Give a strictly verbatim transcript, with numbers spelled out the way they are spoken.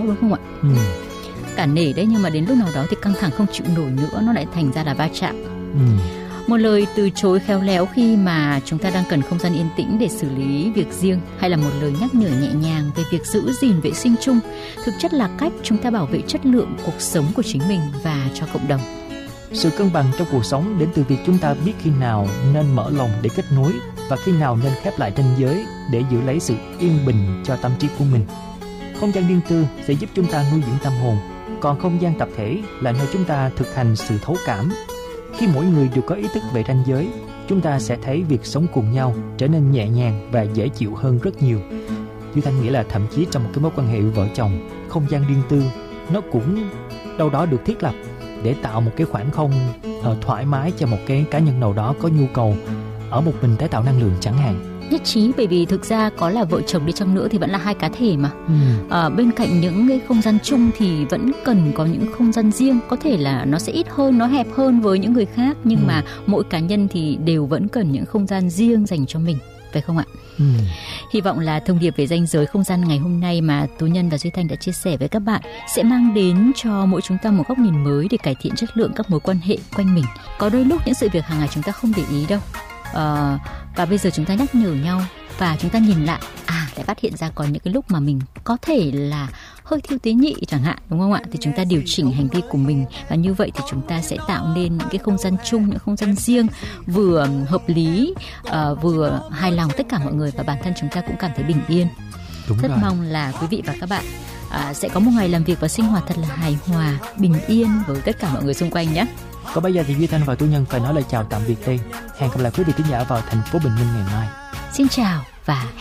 đúng không ạ? Ừ. Cả nể đấy, nhưng mà đến lúc nào đó thì căng thẳng không chịu nổi nữa, nó lại thành ra là va chạm. Ừ. Một lời từ chối khéo léo khi mà chúng ta đang cần không gian yên tĩnh để xử lý việc riêng, hay là một lời nhắc nhở nhẹ nhàng về việc giữ gìn vệ sinh chung, thực chất là cách chúng ta bảo vệ chất lượng cuộc sống của chính mình và cho cộng đồng. Sự cân bằng trong cuộc sống đến từ việc chúng ta biết khi nào nên mở lòng để kết nối và khi nào nên khép lại ranh giới để giữ lấy sự yên bình cho tâm trí của mình. Không gian riêng tư sẽ giúp chúng ta nuôi dưỡng tâm hồn, còn không gian tập thể là nơi chúng ta thực hành sự thấu cảm. Khi mỗi người đều có ý thức về ranh giới, chúng ta sẽ thấy việc sống cùng nhau trở nên nhẹ nhàng và dễ chịu hơn rất nhiều. Duy Thanh nghĩ là thậm chí trong một cái mối quan hệ vợ chồng, không gian riêng tư nó cũng đâu đó được thiết lập để tạo một cái khoảng không uh, thoải mái cho một cái cá nhân nào đó có nhu cầu ở một mình tái tạo năng lượng chẳng hạn. Nhất trí, bởi vì thực ra có là vợ chồng đi chăng nữa thì vẫn là hai cá thể mà. Ừ. À, bên cạnh những cái không gian chung thì vẫn cần có những không gian riêng. Có thể là nó sẽ ít hơn, nó hẹp hơn với những người khác, nhưng ừ. mà mỗi cá nhân thì đều vẫn cần những không gian riêng dành cho mình, phải không ạ? Ừ. Hy vọng là thông điệp về ranh giới không gian ngày hôm nay mà Tú Nhân và Duy Thanh đã chia sẻ với các bạn sẽ mang đến cho mỗi chúng ta một góc nhìn mới để cải thiện chất lượng các mối quan hệ quanh mình. Có đôi lúc những sự việc hàng ngày chúng ta không để ý đâu, à, và bây giờ chúng ta nhắc nhở nhau và chúng ta nhìn lại, à, lại phát hiện ra có những cái lúc mà mình có thể là hơi thiếu tế nhị chẳng hạn, đúng không ạ? Thì chúng ta điều chỉnh hành vi của mình, và như vậy thì chúng ta sẽ tạo nên những cái không gian chung, những không gian riêng vừa hợp lý, uh, vừa hài lòng tất cả mọi người, và bản thân chúng ta cũng cảm thấy bình yên. Đúng Rất rồi. mong là quý vị và các bạn uh, sẽ có một ngày làm việc và sinh hoạt thật là hài hòa, bình yên với tất cả mọi người xung quanh nhé. Còn bây giờ thì Duy Thanh và Tú Nhân phải nói lời chào tạm biệt đây. Hẹn gặp lại quý vị khán giả vào thành phố Bình Minh ngày mai. Xin chào và hẹn